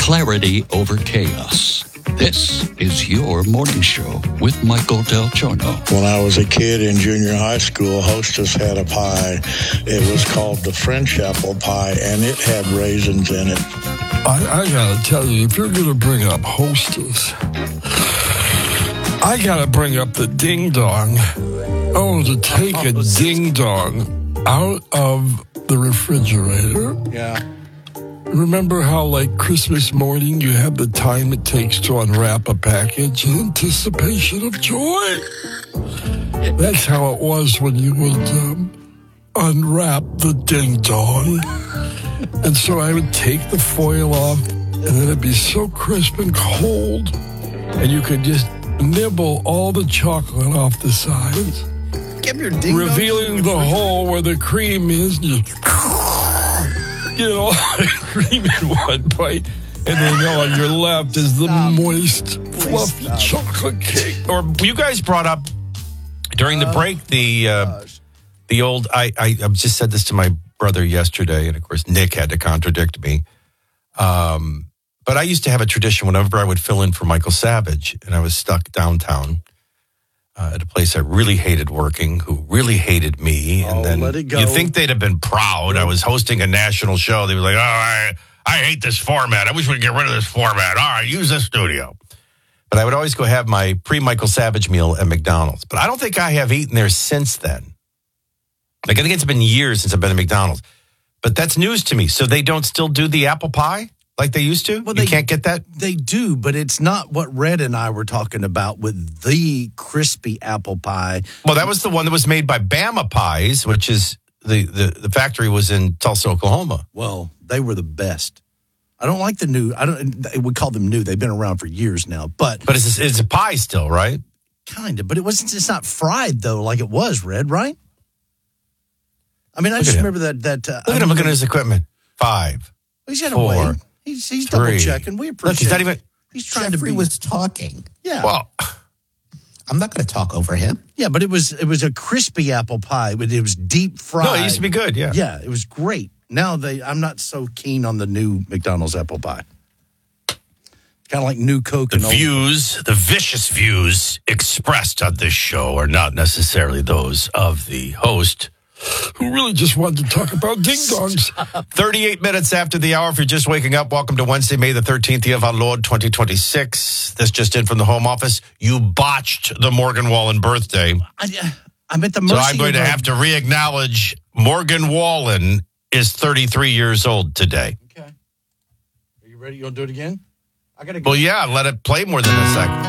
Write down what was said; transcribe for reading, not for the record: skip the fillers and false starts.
clarity over chaos. This is your morning show with Michael Del Giorno. When I was a kid in junior high school, Hostess had a pie. It was called the French apple pie, and it had raisins in it. I gotta tell you, if you're gonna bring up Hostess, I gotta bring up the ding dong. Oh, to take a ding dong out of the refrigerator. Yeah. Remember how, like, Christmas morning, you have the time it takes to unwrap a package in anticipation of joy? That's how it was when you would unwrap the ding dong. And so I would take the foil off, and then it'd be so crisp and cold, and you could just nibble all the chocolate off the sides, revealing the hole where the cream is. Get all the cream in one bite, and then on your left is the moist, fluffy chocolate cake. Or you guys brought up during the break the old. I just said this to my brother yesterday, and of course Nick had to contradict me. But I used to have a tradition whenever I would fill in for Michael Savage, and I was stuck downtown at a place I really hated working, who really hated me. And then let it go. You think they'd have been proud. I was hosting a national show. They were like, I hate this format. I wish we'd get rid of this format. All right, use this studio. But I would always go have my pre-Michael Savage meal at McDonald's. But I don't think I have eaten there since then. Like, I think it's been years since I've been at McDonald's. But that's news to me. So they don't still do the apple pie like they used to? Well, you can't get that? They do, but it's not what Red and I were talking about with the crispy apple pie. Well, that was the one that was made by Bama Pies, which is the factory was in Tulsa, Oklahoma. Well, they were the best. I don't like the new. We call them new. They've been around for years now. But it's a pie still, right? Kind of. But it's not fried, though, like it was, Red, right? I mean, I just remember that. Look at his equipment. 5. He's got to wait. He's double checking. We appreciate. Look, he's not even. He's trying Jeffrey to be. was talking. Yeah. Well, I'm not going to talk over him. Yeah, but it was a crispy apple pie, but it was deep fried. No, it used to be good. Yeah. Yeah, it was great. Now I'm not so keen on the new McDonald's apple pie. Kind of like new Coke. The vicious views expressed on this show are not necessarily those of the host, who really just wanted to talk about ding-dongs. 38 minutes after the hour. If you're just waking up, welcome to Wednesday, May the 13th, year of our Lord, 2026. This just in from the home office. You botched the Morgan Wallen birthday. I'm at the mercy. So I'm going to have to re-acknowledge Morgan Wallen is 33 years old today. Okay. Are you ready? You want to do it again? I got to go. Well, yeah, let it play more than a second.